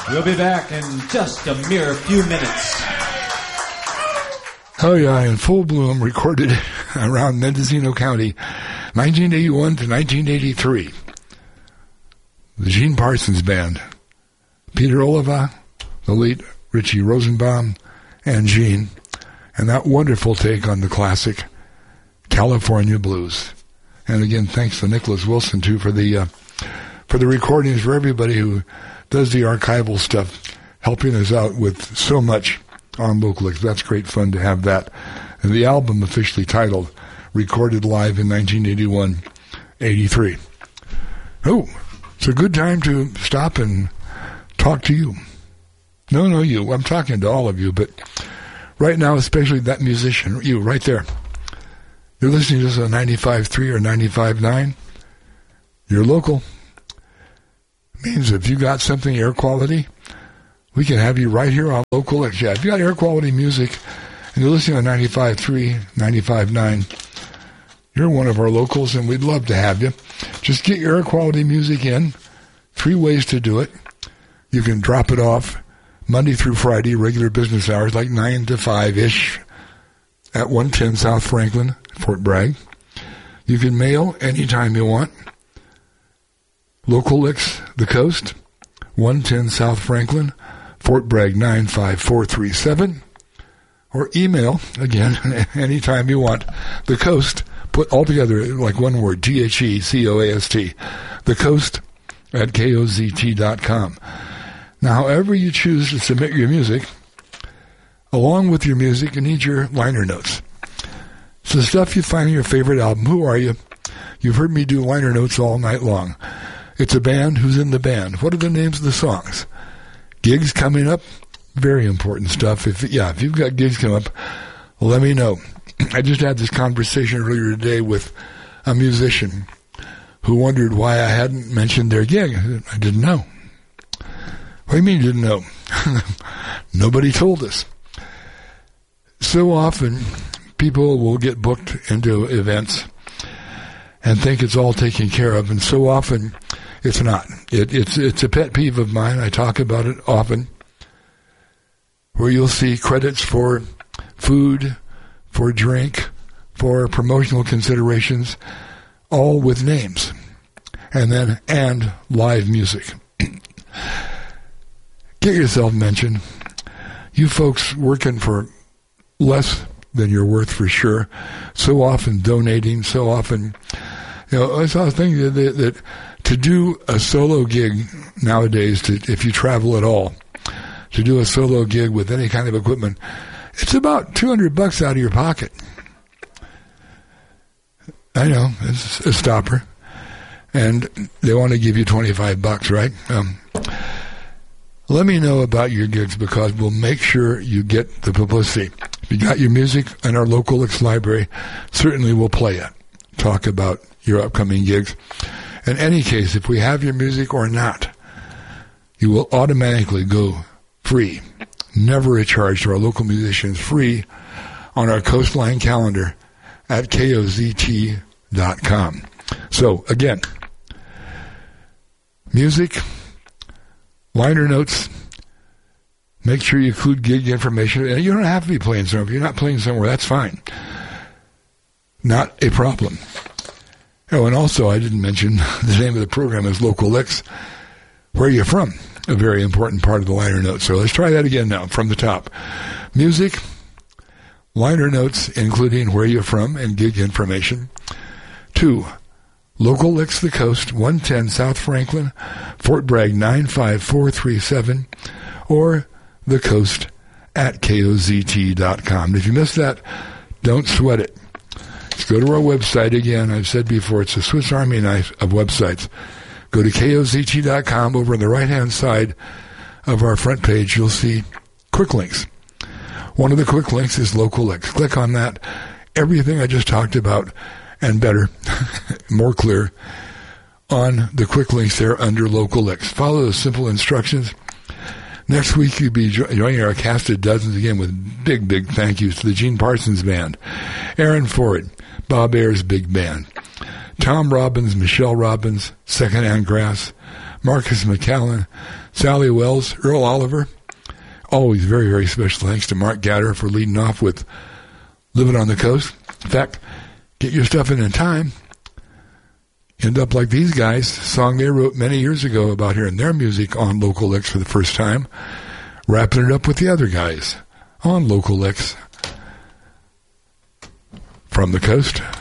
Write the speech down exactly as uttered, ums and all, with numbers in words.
We'll be back in just a mere few minutes. Oh yeah, in full bloom, recorded around Mendocino County, nineteen eighty-one to nineteen eighty-three. The Gene Parsons Band. Peter Oliva, the late Richie Rosenbaum, and Gene, and that wonderful take on the classic California Blues. And again, thanks to Nicholas Wilson too for the uh, for the recordings, for everybody who does the archival stuff, helping us out with so much on Localix. That's great fun to have that. And the album officially titled Recorded Live in nineteen eighty-one eighty-three. Oh, it's a good time to stop and talk to you. No, no, you. I'm talking to all of you, but right now, especially that musician, you, right there. You're listening to this on ninety-five point three or ninety-five point nine. You're local. Means if you got something air quality, we can have you right here on Localix. Yeah, if you got air quality music and you're listening on ninety-five point three, ninety-five point nine, you're one of our locals and we'd love to have you. Just get your air quality music in. Three ways to do it. You can drop it off Monday through Friday, regular business hours, like nine to five-ish at one ten South Franklin, Fort Bragg. You can mail anytime you want. Localix, The Coast, one ten South Franklin, Fort Bragg nine five four three seven. Or email, again, anytime you want. The Coast, put all together like one word, T H E C O A S T. The Coast at K O Z T dot com. Now, however you choose to submit your music, along with your music, you need your liner notes. It's the stuff you find in your favorite album. Who are you? You've heard me do liner notes all night long. It's a band. Who's in the band? What are the names of the songs? Gigs coming up? Very important stuff. If yeah, if you've got gigs coming up, let me know. I just had this conversation earlier today with a musician who wondered why I hadn't mentioned their gig. I didn't know. What do you mean you didn't know? Nobody told us. So often, people will get booked into events and think it's all taken care of, and so often it's not. It, it's it's a pet peeve of mine. I talk about it often, where you'll see credits for food, for drink, for promotional considerations, all with names, and then and live music. Get yourself mentioned. You folks working for less than you're worth for sure, so often donating, so often, you know, I saw things that, that, that to do a solo gig nowadays, to, if you travel at all, to do a solo gig with any kind of equipment, it's about two hundred bucks out of your pocket. I know, it's a stopper. And they want to give you twenty-five bucks, right? Um, let me know about your gigs, because we'll make sure you get the publicity. If you got your music in our Localix library, certainly we'll play it. Talk about your upcoming gigs. In any case, if we have your music or not, you will automatically go free. Never a charge to our local musicians, free on our Coastline calendar at K O Z T dot com. So, again, music, liner notes, make sure you include gig information. And you don't have to be playing somewhere. If you're not playing somewhere, that's fine. Not a problem. Oh, and also, I didn't mention, the name of the program is Localix. Where are you from? A very important part of the liner notes. So let's try that again now, from the top. Music, liner notes, including where you're from and gig information. Two, Localix, The Coast, one ten South Franklin, Fort Bragg nine five four three seven, or The Coast at K O Z T dot com. If you missed that, don't sweat it. Just go to our website again. I've said before, it's a Swiss Army knife of websites. Go to K O Z T dot com. Over on the right-hand side of our front page, you'll see quick links. One of the quick links is Localix. Click on that. Everything I just talked about, and better, more clear, on the quick links there under Localix. Follow the simple instructions. Next week, you'll be joining our cast of dozens again with big, big thank yous to the Gene Parsons Band, Aaron Ford, Bob Ayers Big Band, Tom Robbins, Michelle Robbins, Secondhand Grass, Marcus McCallan, Sally Wells, Earl Oliver. Always very, very special thanks to Mark Gatter for leading off with Living on the Coast. In fact, get your stuff in in time. End up like these guys, a song they wrote many years ago about hearing their music on Local Licks for the first time, wrapping it up with the other guys on Local Licks from the coast.